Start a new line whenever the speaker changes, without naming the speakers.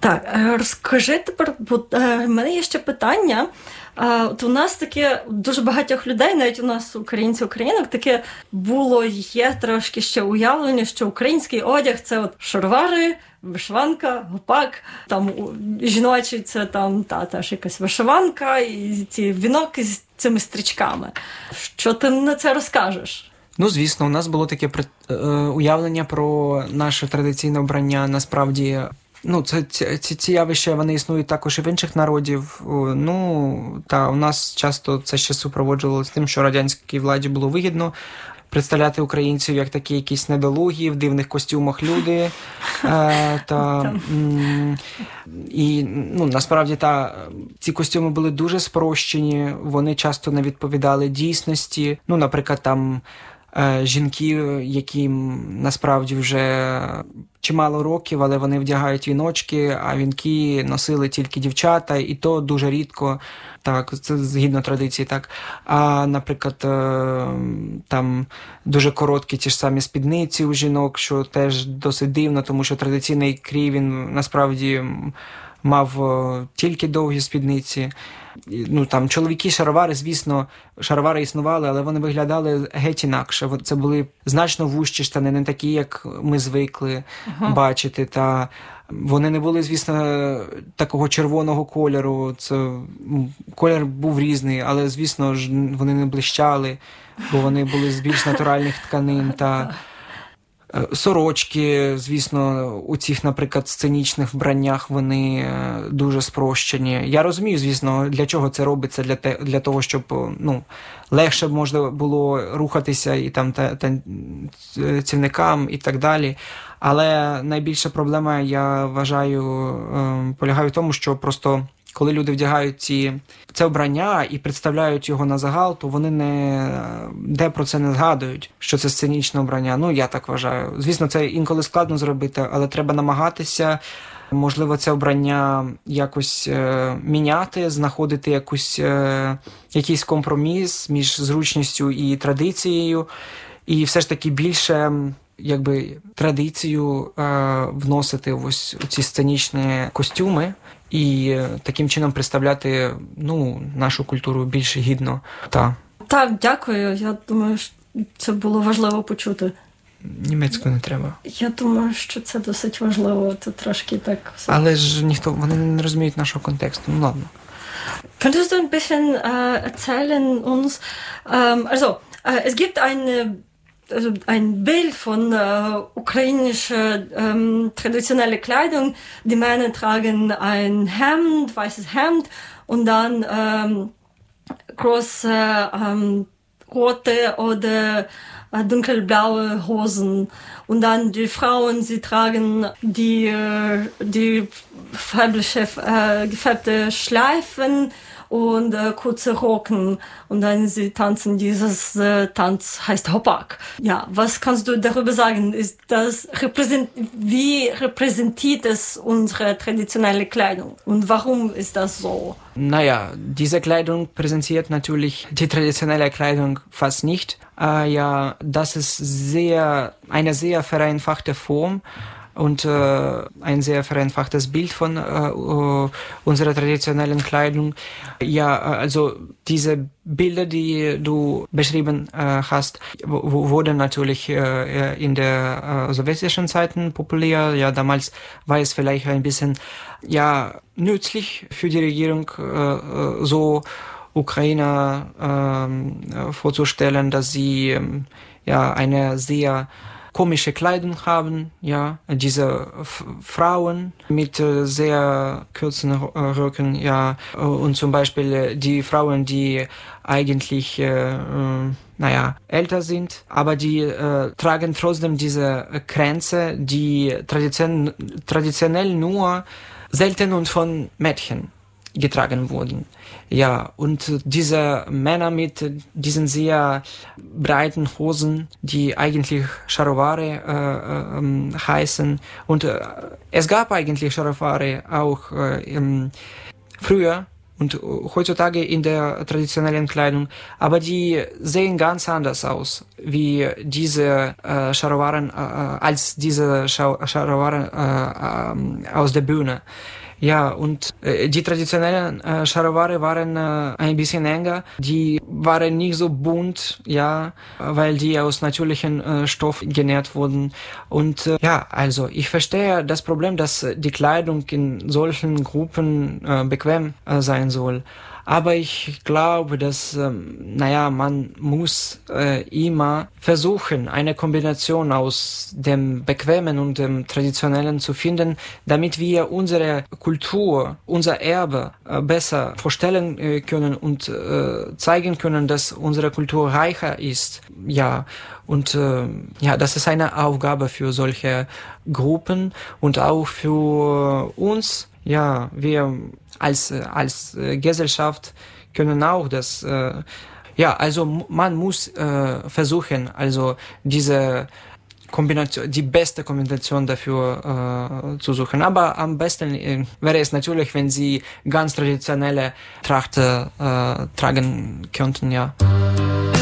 Так, розкажи тепер, бо в мене є ще питання. От у нас таке, дуже багатьох людей, навіть у нас українців-українок, таке є трошки ще уявлення, що український одяг – це от шаровари, вишиванка, гопак, там жіночий – це там теж якась вишиванка і ці вінок з цими стрічками. Що ти на це розкажеш?
Ну, звісно, у нас було таке уявлення про наше традиційне вбрання, насправді. Ну, ці явища, вони існують також і в інших народів. Ну, у нас часто це ще супроводжувалося тим, що радянській владі було вигідно представляти українців як такі якісь недолугі, в дивних костюмах люди. І насправді ці костюми були дуже спрощені, вони часто не відповідали дійсності. Ну, наприклад, там жінки, яким насправді вже чимало років, але вони вдягають віночки, а вінки носили тільки дівчата, і то дуже рідко. Так, це згідно традиції, так. А, наприклад, там дуже короткі ті ж самі спідниці у жінок, що теж досить дивно, тому що традиційний крій, він насправді мав тільки довгі спідниці. Ну, там, чоловіки шаровари, звісно, шаровари існували, але вони виглядали геть інакше. Це були значно вужчі штани, не такі, як ми звикли бачити. Та вони не були, звісно, такого червоного кольору. Колір був різний, але, звісно ж, вони не блищали, бо вони були з більш натуральних тканин. Та сорочки, звісно, у цих, наприклад, сценічних вбраннях вони дуже спрощені. Я розумію, звісно, для чого це робиться, для того, щоб легше можна було рухатися і там танцівникам і так далі. Але найбільша проблема, я вважаю, полягає в тому, що просто коли люди вдягають це вбрання і представляють його на загал, то вони де про це не згадують, що це сценічне вбрання. Ну, я так вважаю. Звісно, це інколи складно зробити, але треба намагатися, можливо, це вбрання якось міняти, знаходити якийсь компроміс між зручністю і традицією, і все ж таки більше традицію вносити ось у ці сценічні костюми і таким чином представляти нашу культуру більш гідно.
Так, дякую. Я думаю, що це було важливо почути.
Німецькою не треба.
Я думаю, що це досить важливо. Це трошки так...
Але ж вони не розуміють нашого контексту. Ну, ладно.
Könntest du ein bisschen erzählen uns, es gibt ein Bild von ukrainischer traditioneller Kleidung. Die Männer tragen ein weißes Hemd und dann große rote oder dunkelblaue Hosen. Und dann die Frauen, sie tragen die gefärbte Schleifen und kurze Rocken. Und dann sie tanzen, dieses Tanz heißt Hoppak. Ja, was kannst du darüber sagen? Wie repräsentiert es unsere traditionelle Kleidung? Und warum ist das so?
Naja, diese Kleidung präsentiert natürlich die traditionelle Kleidung fast nicht. Das ist eine sehr vereinfachte Form und ein sehr vereinfachtes Bild von unserer traditionellen Kleidung. Ja, also diese Bilder, die du beschrieben hast, wurden natürlich in der sowjetischen Zeiten populär. Ja, damals war es vielleicht ein bisschen nützlich für die Regierung, so Ukrainer vorzustellen, dass sie eine sehr komische Kleidung haben, diese Frauen mit sehr kurzen Röcken, und zum Beispiel die Frauen, die eigentlich älter sind, aber die tragen trotzdem diese Kränze, die traditionell nur selten und von Mädchen getragen wurden. Ja, und diese Männer mit diesen sehr breiten Hosen, die eigentlich Scharovare heißen. Und es gab eigentlich Scharovare auch früher und heutzutage in der traditionellen Kleidung, aber die sehen ganz anders aus, wie diese Scharowaren, als diese Scharowaren aus der Bühne. Ja, und die traditionellen Scharoware waren ein bisschen enger. Die waren nicht so bunt, ja, weil die aus natürlichen Stoff genäht wurden. Und ja, also ich verstehe das Problem, dass die Kleidung in solchen Gruppen bequem sein soll. Aber ich glaube, dass, man muss immer versuchen, eine Kombination aus dem Bequemen und dem Traditionellen zu finden, damit wir unsere Kultur, unser Erbe besser vorstellen können und zeigen können, dass unsere Kultur reicher ist. Ja, und das ist eine Aufgabe für solche Gruppen und auch für uns. Ja, wir als Gesellschaft können auch das, also man muss versuchen, also diese Kombination, die beste Kombination dafür zu suchen. Aber am besten wäre es natürlich, wenn sie ganz traditionelle Tracht tragen könnten, ja.